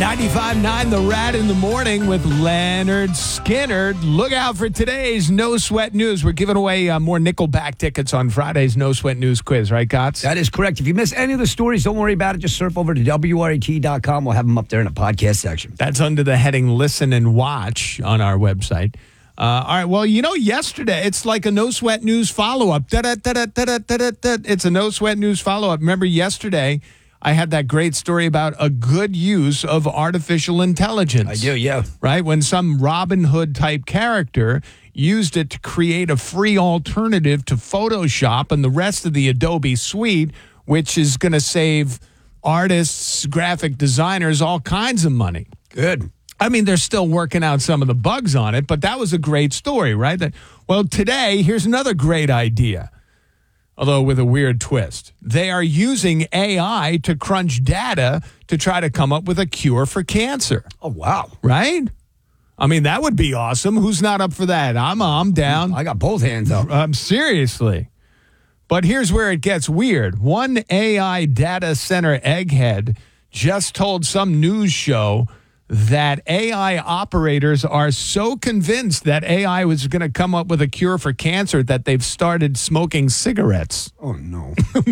95.9 The Rat in the Morning with Leonard Skinner. Look out for today's No Sweat News. We're giving away more Nickelback tickets on Friday's No Sweat News quiz, right, Gotts? That is correct. If you miss any of the stories, don't worry about it. Just surf over to WRET.com. We'll have them up there in the podcast section. That's under the heading Listen and Watch on our website. All right, well, yesterday, it's like a No Sweat News follow-up. It's a No Sweat News follow-up. Remember yesterday, I had that great story about a good use of artificial intelligence. I do, yeah. Right? When some Robin Hood type character used it to create a free alternative to Photoshop and the rest of the Adobe suite, which is going to save artists, graphic designers, all kinds of money. Good. I mean, they're still working out some of the bugs on it, but that was a great story, right? Well, today, here's another great idea. Although with a weird twist. They are using AI to crunch data to try to come up with a cure for cancer. Oh, wow. Right? I mean, that would be awesome. Who's not up for that? I'm down. I got both hands up. Seriously. But here's where it gets weird. One AI data center egghead just told some news show that AI operators are so convinced that AI was going to come up with a cure for cancer that they've started smoking cigarettes. Oh, no.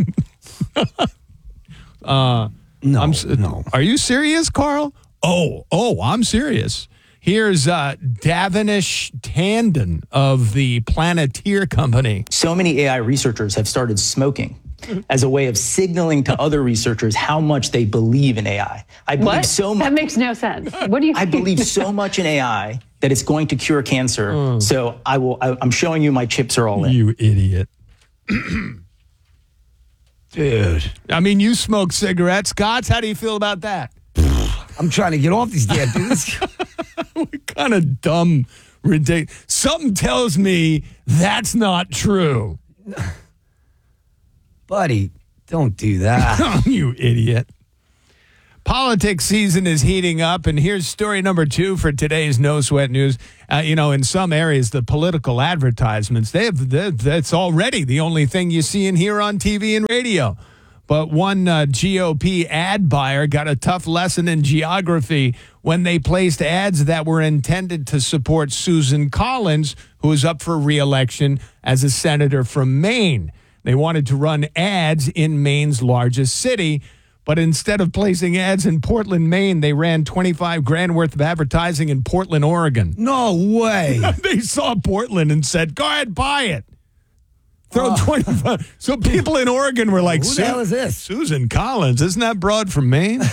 No. Are you serious, Carl? Oh, I'm serious. Here's Davinish Tandon of the Planeteer Company. So many AI researchers have started smoking as a way of signaling to other researchers how much they believe in AI. I believe so much. That makes no sense. What do you I believe so much in AI that it's going to cure cancer. So I'm showing you my chips are all in. You idiot. Dude. I mean, you smoke cigarettes. Scott, how do you feel about that? I'm trying to get off these damn dudes. What kind of dumb, ridiculous. Something tells me that's not true. Buddy, don't do that. You idiot. Politics season is heating up, and here's story number 2 for today's No Sweat News. In some areas, the political advertisements, that's already the only thing you see and hear on TV and radio. But one GOP ad buyer got a tough lesson in geography when they placed ads that were intended to support Susan Collins, who is up for re-election as a senator from Maine. They wanted to run ads in Maine's largest city, but instead of placing ads in Portland, Maine, they ran $25,000 worth of advertising in Portland, Oregon. No way. They saw Portland and said, go ahead, buy it. Throw 25. So people in Oregon were like, who the hell is this? Susan Collins, isn't that broad from Maine?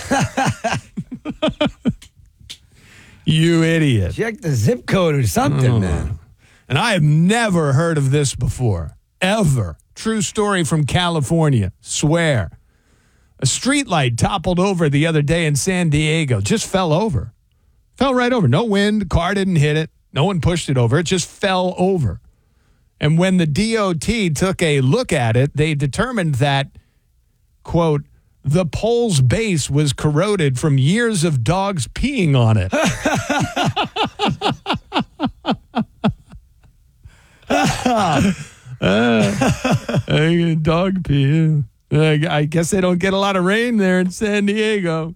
You idiot. Check the zip code or something, man. And I have never heard of this before, ever. True story from California. Swear. A streetlight toppled over the other day in San Diego. Just fell over. Fell right over. No wind. Car didn't hit it. No one pushed it over. It just fell over. And when the DOT took a look at it, they determined that, quote, the pole's base was corroded from years of dogs peeing on it. Dog pee. I guess they don't get a lot of rain there in San Diego.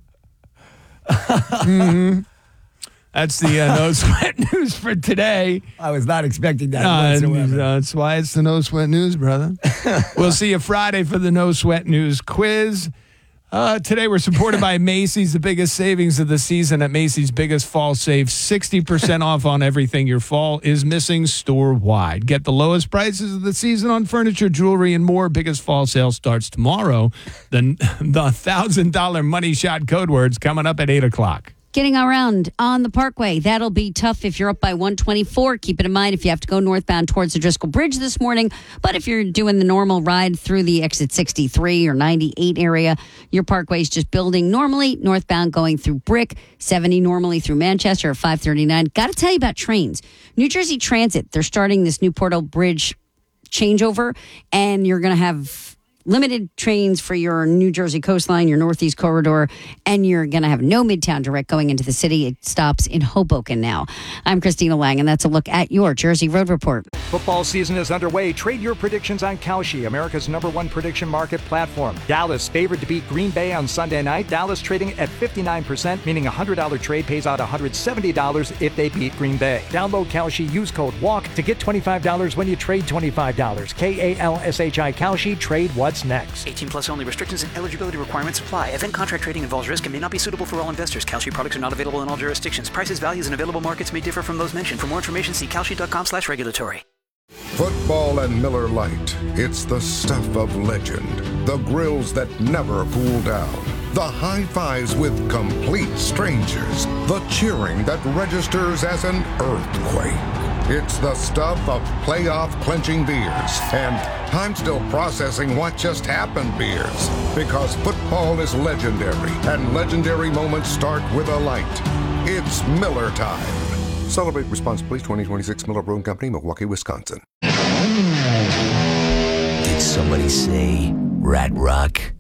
That's the No Sweat News for today. I was not expecting that whatsoever. That's why it's the No Sweat News, brother. We'll see you Friday for the No Sweat News quiz. Today we're supported by Macy's, the biggest savings of the season at Macy's biggest fall save. 60% off on everything your fall is missing store-wide. Get the lowest prices of the season on furniture, jewelry, and more. Biggest fall sale starts tomorrow. The $1,000 money shot code words coming up at 8 o'clock. Getting around on the Parkway, that'll be tough if you're up by 124. Keep it in mind if you have to go northbound towards the Driscoll Bridge this morning. But if you're doing the normal ride through the exit 63 or 98 area, your Parkway is just building normally. Northbound going through Brick, 70 normally through Manchester at 539. Got to tell you about trains. New Jersey Transit, they're starting this new Portal Bridge changeover, and you're going to have limited trains for your New Jersey coastline, your Northeast corridor, and you're going to have no Midtown Direct going into the city. It stops in Hoboken now. I'm Christina Lang, and that's a look at your Jersey Road Report. Football season is underway. Trade your predictions on Kalshi, America's #1 prediction market platform. Dallas favored to beat Green Bay on Sunday night. Dallas trading at 59%, meaning a $100 trade pays out $170 if they beat Green Bay. Download Kalshi, use code WALK to get $25 when you trade $25. KALSHI Kalshi, trade what's next. 18 plus only. Restrictions and eligibility requirements apply. Event contract trading involves risk and may not be suitable for all investors. Kalshi products are not available in all jurisdictions. Prices, values, and available markets may differ from those mentioned. For more information, see kalshi.com/regulatory. Football and Miller Lite. It's the stuff of legend. The grills that never cool down. The high fives with complete strangers. The cheering that registers as an earthquake. It's the stuff of playoff clinching beers. And I'm still processing what just happened beers. Because football is legendary. And legendary moments start with a light. It's Miller time. Celebrate responsibly. 2026 Miller Brewing Company, Milwaukee, Wisconsin. Did somebody say Rat Rock?